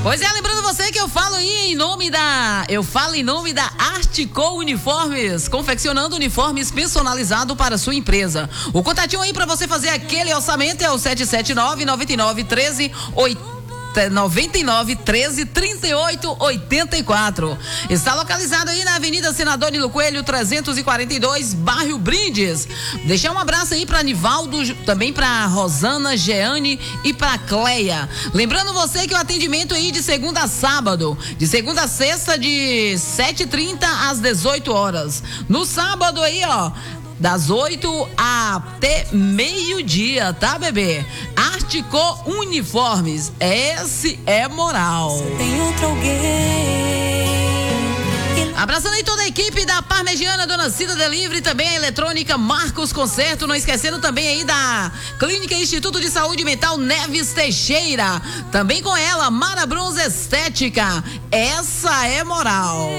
Pois é, lembrando você que eu falo em nome da Articol Uniformes, confeccionando uniformes personalizados para sua empresa. O contatinho aí para você fazer aquele orçamento é o 779-9913-3884. Está localizado aí na Avenida Senador Nilo Coelho 342, bairro Brindes. Deixar um abraço aí para Nivaldo, também para Rosana, Jeane e para Cleia. Lembrando você que o atendimento aí de segunda a sábado, de segunda a sexta, de 7h30 às 18 horas. No sábado aí, ó, das 8 até meio-dia, tá, bebê? Articol Uniformes, esse é moral. Tem outro alguém. Abraçando aí toda a equipe da Parmegiana, Dona Cida Delivery, também a Eletrônica Marcos Concerto, não esquecendo também aí da Clínica Instituto de Saúde Mental Neves Teixeira, também com ela, Mara Bronze Estética, essa é moral.